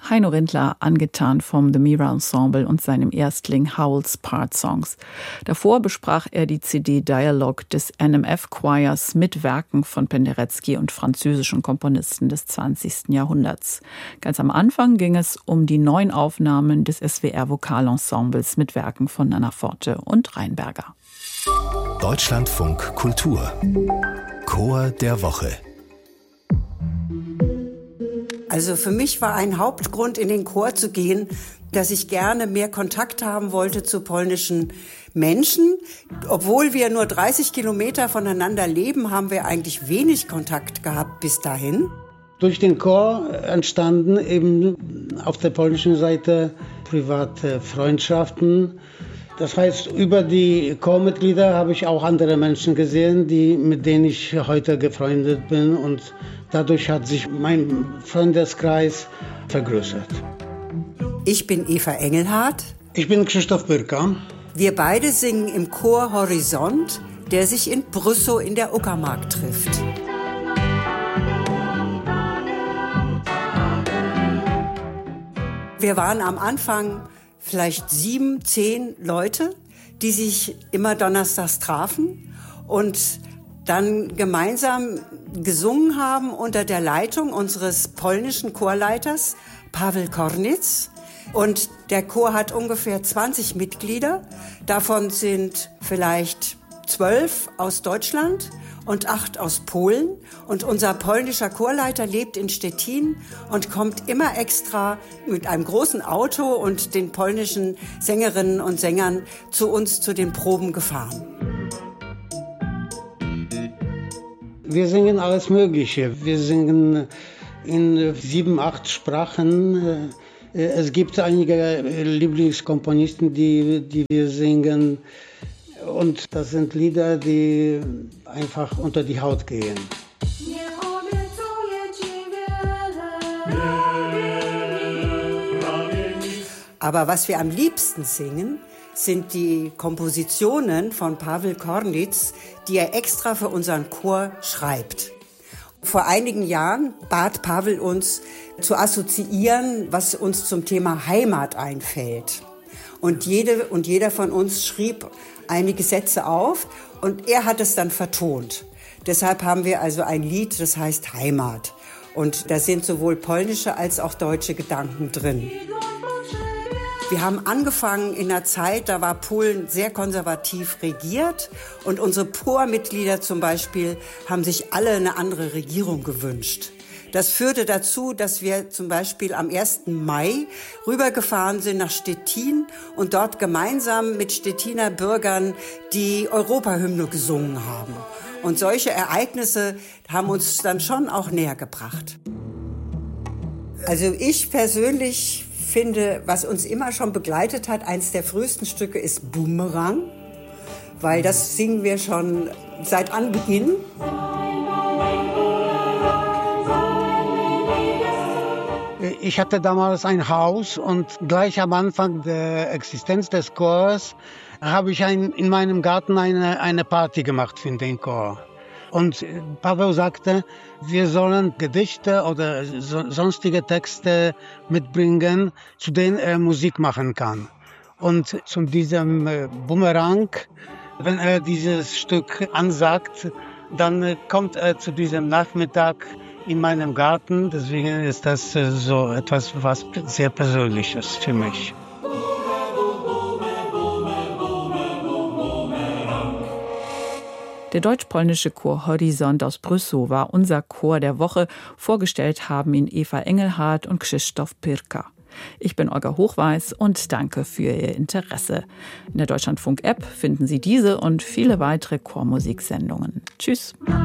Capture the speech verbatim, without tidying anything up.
Heino Rindler, angetan vom The Mira Ensemble und seinem Erstling Howells Part Songs. Davor besprach er die C D Dialogue des N M F Choirs mit Werken von Penderecki und französischen Komponisten des zwanzigsten Jahrhunderts. Ganz am Anfang ging es um die neuen Aufnahmen des S W R Vokalensembles mit Werken von Nana Forte und Rheinberger. Deutschlandfunk Kultur. Chor der Woche. Also für mich war ein Hauptgrund, in den Chor zu gehen, dass ich gerne mehr Kontakt haben wollte zu polnischen Menschen. Obwohl wir nur dreißig Kilometer voneinander leben, haben wir eigentlich wenig Kontakt gehabt bis dahin. Durch den Chor entstanden eben auf der polnischen Seite private Freundschaften. Das heißt, über die Chormitglieder habe ich auch andere Menschen gesehen, die, mit denen ich heute befreundet bin. Und dadurch hat sich mein Freundeskreis vergrößert. Ich bin Eva Engelhardt. Ich bin Krzysztof Pyrka. Wir beide singen im Chor Horizont, der sich in Brüssow in der Uckermark trifft. Wir waren am Anfang vielleicht sieben, zehn Leute, die sich immer donnerstags trafen und dann gemeinsam gesungen haben unter der Leitung unseres polnischen Chorleiters, Paweł Kornitz. Und der Chor hat ungefähr zwanzig Mitglieder. Davon sind vielleicht zwölf aus Deutschland und acht aus Polen. Und unser polnischer Chorleiter lebt in Stettin und kommt immer extra mit einem großen Auto und den polnischen Sängerinnen und Sängern zu uns zu den Proben gefahren. Wir singen alles Mögliche. Wir singen in sieben, acht Sprachen. Es gibt einige Lieblingskomponisten, die, die wir singen. Und das sind Lieder, die einfach unter die Haut gehen. Aber was wir am liebsten singen, sind die Kompositionen von Paweł Kornitz, die er extra für unseren Chor schreibt. Vor einigen Jahren bat Paweł uns zu assoziieren, was uns zum Thema Heimat einfällt. Und jede und jeder von uns schrieb einige Sätze auf und er hat es dann vertont. Deshalb haben wir also ein Lied, das heißt Heimat. Und da sind sowohl polnische als auch deutsche Gedanken drin. Wir haben angefangen in einer Zeit, da war Polen sehr konservativ regiert und unsere Chormitglieder zum Beispiel haben sich alle eine andere Regierung gewünscht. Das führte dazu, dass wir zum Beispiel am ersten Mai rübergefahren sind nach Stettin und dort gemeinsam mit Stettiner Bürgern die Europahymne gesungen haben. Und solche Ereignisse haben uns dann schon auch näher gebracht. Also ich persönlich finde, was uns immer schon begleitet hat, eines der frühesten Stücke ist Bumerang, weil das singen wir schon seit Anbeginn. Ich hatte damals ein Haus und gleich am Anfang der Existenz des Chors habe ich ein, in meinem Garten eine, eine Party gemacht für den Chor. Und Paweł sagte, wir sollen Gedichte oder so, sonstige Texte mitbringen, zu denen er Musik machen kann. Und zu diesem Bumerang, wenn er dieses Stück ansagt, dann kommt er zu diesem Nachmittag in meinem Garten. Deswegen ist das so etwas was sehr Persönliches für mich. Der deutsch-polnische Chor Horizont aus Brüssow war unser Chor der Woche. Vorgestellt haben ihn Eva Engelhardt und Krzysztof Pyrka. Ich bin Olga Hochweiß und danke für Ihr Interesse. In der Deutschlandfunk-App finden Sie diese und viele weitere Chormusiksendungen. Tschüss.